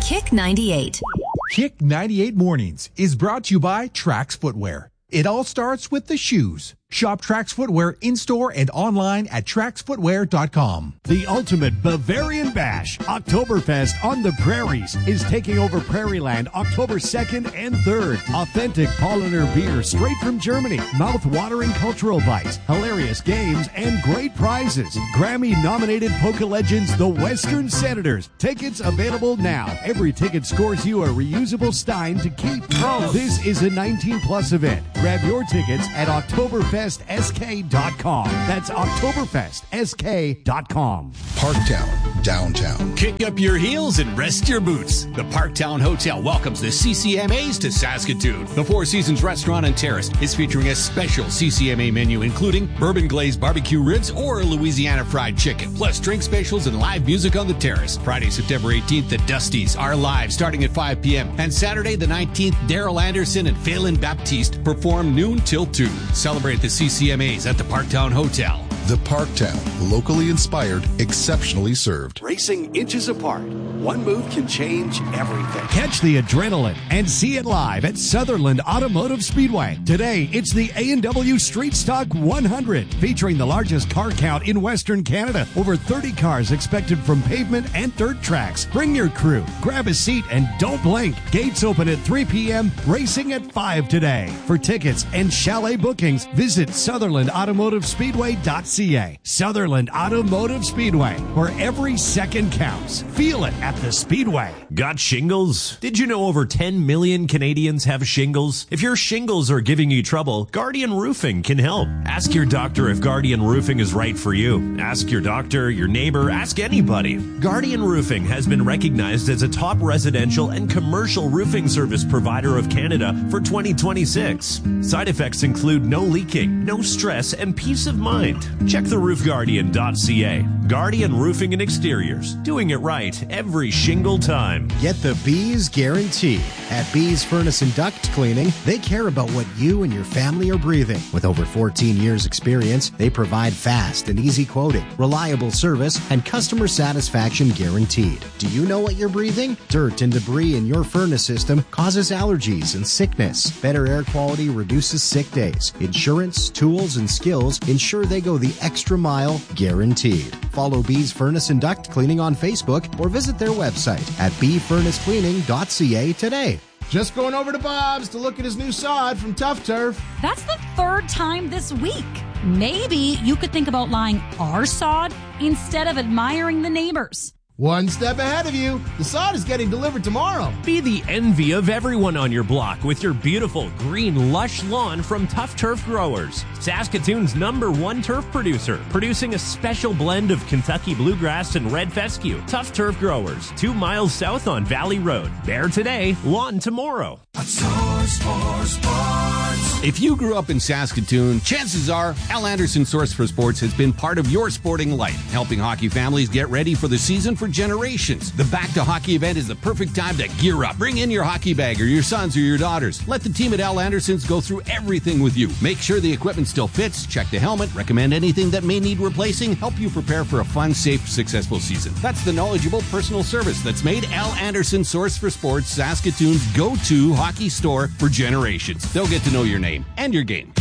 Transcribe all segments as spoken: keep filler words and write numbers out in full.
Kick ninety-eight. Kick ninety-eight Mornings is brought to you by Trax Footwear. It all starts with the shoes. Shop Trax Footwear in-store and online at trax footwear dot com. The ultimate Bavarian Bash, Oktoberfest on the Prairies, is taking over Prairieland October second and third. Authentic Paulaner beer straight from Germany, mouth-watering cultural bites, hilarious games, and great prizes. Grammy-nominated polka legends, the Western Senators. Tickets available now. Every ticket scores you a reusable stein to keep. This is a nineteen plus event. Grab your tickets at Oktoberfest S K dot com. That's Oktoberfest S K dot com. Parktown, downtown. Kick up your heels and rest your boots. The Parktown Hotel welcomes the C C M As to Saskatoon. The Four Seasons Restaurant and Terrace is featuring a special C C M A menu, including bourbon glazed barbecue ribs or Louisiana fried chicken, plus drink specials and live music on the terrace. Friday, September eighteenth, the Dusties are live starting at five p.m. And Saturday, the nineteenth, Daryl Anderson and Phelan Baptiste perform noon till two. Celebrate the C C M As at the Parktown Hotel. The Parktown, locally inspired, exceptionally served. Racing inches apart. One move can change everything. Catch the adrenaline and see it live at Sutherland Automotive Speedway. Today, it's the A and W Street Stock one hundred, featuring the largest car count in Western Canada. Over thirty cars expected from pavement and dirt tracks. Bring your crew, grab a seat, and don't blink. Gates open at three p.m., racing at five today. For tickets and chalet bookings, visit Sutherland Automotive Speedway dot c a. Sutherland Automotive Speedway, where every second counts. Feel it at the Speedway. Got shingles? Did you know over ten million Canadians have shingles? If your shingles are giving you trouble, Guardian Roofing can help. Ask your doctor if Guardian Roofing is right for you. Ask your doctor, your neighbor, ask anybody. Guardian Roofing has been recognized as a top residential and commercial roofing service provider of Canada for twenty twenty-six. Side effects include no leaking, no stress, and peace of mind. Check the roof guardian dot c a. Guardian Roofing and Exteriors, doing it right every shingle time. Get the Bees guarantee. At Bees Furnace and Duct Cleaning, they care about what you and your family are breathing. With over fourteen years experience, they provide fast and easy quoting, reliable service, and customer satisfaction guaranteed. Do you know what you're breathing? Dirt and debris in your furnace system causes allergies and sickness. Better air quality reduces sick days. Insurance, tools, and skills ensure they go the extra mile, guaranteed. Follow Bees Furnace and Duct Cleaning on Facebook or visit their website at bee furnace cleaning dot c a today. Just going over to Bob's to look at his new sod from Tough Turf. That's the third time this week. Maybe you could think about lying our sod instead of admiring the neighbors. One step ahead of you. The sod is getting delivered tomorrow. Be the envy of everyone on your block with your beautiful, green, lush lawn from Tough Turf Growers. Saskatoon's number one turf producer, producing a special blend of Kentucky bluegrass and red fescue. Tough Turf Growers, two miles south on Valley Road. Bare today, lawn tomorrow. A source for sports. If you grew up in Saskatoon, chances are Al Anderson Source for Sports has been part of your sporting life, helping hockey families get ready for the season for generations. The Back to Hockey event is the perfect time to gear up. Bring in your hockey bag or your sons or your daughters. Let the team at Al Anderson's go through everything with you. Make sure the equipment still fits, check the helmet, recommend anything that may need replacing, help you prepare for a fun, safe, successful season. That's the knowledgeable personal service that's made Al Anderson Source for Sports Saskatoon's go-to hockey store for generations. They'll get to know your name and your game.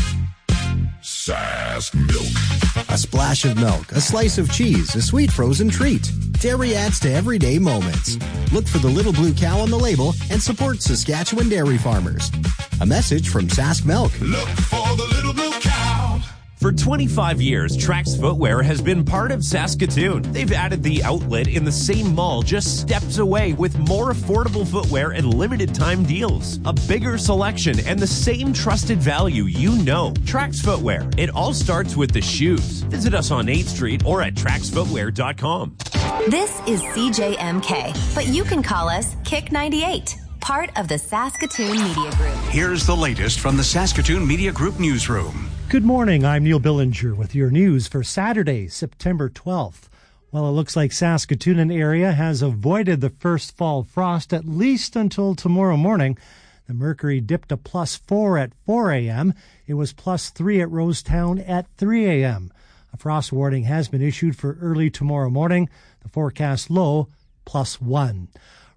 Sask Milk. A splash of milk, a slice of cheese, a sweet frozen treat. Dairy adds to everyday moments. Look for the little blue cow on the label and support Saskatchewan dairy farmers. A message from Sask Milk. Look for the little blue cow. For twenty-five years, Trax Footwear has been part of Saskatoon. They've added the outlet in the same mall just steps away with more affordable footwear and limited time deals. A bigger selection and the same trusted value you know. Trax Footwear. It all starts with the shoes. Visit us on eighth Street or at trax footwear dot com. This is C J M K, but you can call us Kick ninety-eight. Part of the Saskatoon Media Group. Here's the latest from the Saskatoon Media Group newsroom. Good morning, I'm Neil Billinger with your news for Saturday, September twelfth. Well, it looks like Saskatoon and area has avoided the first fall frost at least until tomorrow morning. The mercury dipped to plus four at four a.m. It was plus three at Rosetown at three a.m. A frost warning has been issued for early tomorrow morning. The forecast low, plus one.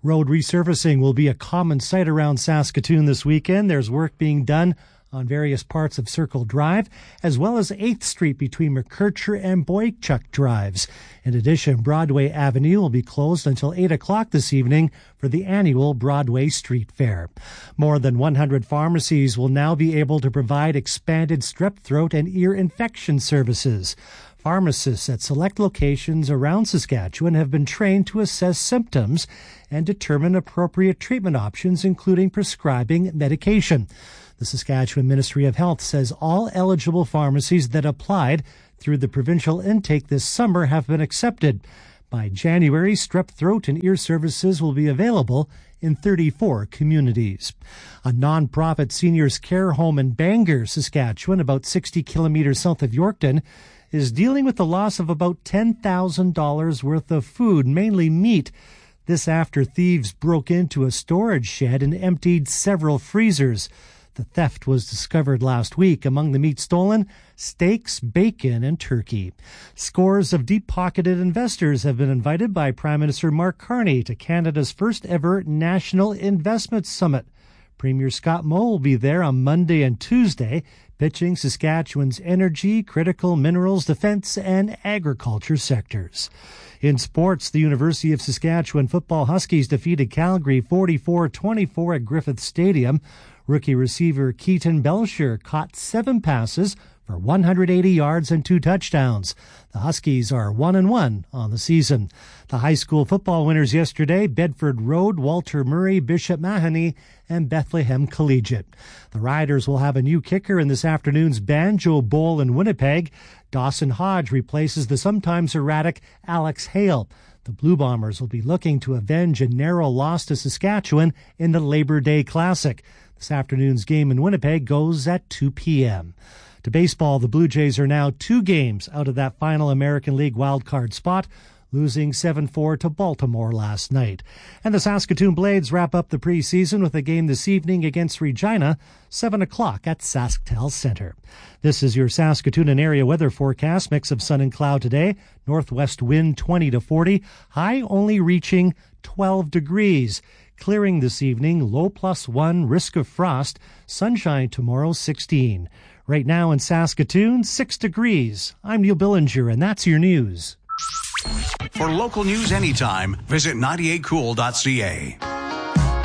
Road resurfacing will be a common sight around Saskatoon this weekend. There's work being done on various parts of Circle Drive, as well as eighth Street between McKercher and Boychuk Drives. In addition, Broadway Avenue will be closed until eight o'clock this evening for the annual Broadway Street Fair. More than one hundred pharmacies will now be able to provide expanded strep throat and ear infection services. Pharmacists at select locations around Saskatchewan have been trained to assess symptoms and determine appropriate treatment options, including prescribing medication. The Saskatchewan Ministry of Health says all eligible pharmacies that applied through the provincial intake this summer have been accepted. By January, strep throat and ear services will be available in thirty-four communities. A non-profit seniors care home in Bangor, Saskatchewan, about sixty kilometers south of Yorkton, is dealing with the loss of about ten thousand dollars worth of food, mainly meat. This after thieves broke into a storage shed and emptied several freezers. The theft was discovered last week. Among the meat stolen, steaks, bacon, and turkey. Scores of deep-pocketed investors have been invited by Prime Minister Mark Carney to Canada's first-ever National Investment Summit. Premier Scott Moe will be there on Monday and Tuesday, pitching Saskatchewan's energy, critical minerals, defense, and agriculture sectors. In sports, the University of Saskatchewan football Huskies defeated Calgary forty-four twenty-four at Griffith Stadium. Rookie receiver Keaton Belcher caught seven passes for one hundred eighty yards and two touchdowns. The Huskies are one and one on the season. The high school football winners yesterday, Bedford Road, Walter Murray, Bishop Mahoney, and Bethlehem Collegiate. The Riders will have a new kicker in this afternoon's Banjo Bowl in Winnipeg. Dawson Hodge replaces the sometimes erratic Alex Hale. The Blue Bombers will be looking to avenge a narrow loss to Saskatchewan in the Labor Day Classic. This afternoon's game in Winnipeg goes at two p.m. To baseball, the Blue Jays are now two games out of that final American League wildcard spot, losing seven four to Baltimore last night. And the Saskatoon Blades wrap up the preseason with a game this evening against Regina, seven o'clock at SaskTel Center. This is your Saskatoon and area weather forecast. Mix of sun and cloud today. Northwest wind twenty to forty. High only reaching twelve degrees. Clearing this evening, low plus one, risk of frost. Sunshine tomorrow, sixteen. Right now in Saskatoon, six degrees. I'm Neil Billinger, and that's your news. For local news anytime, visit ninety-eight cool dot c a.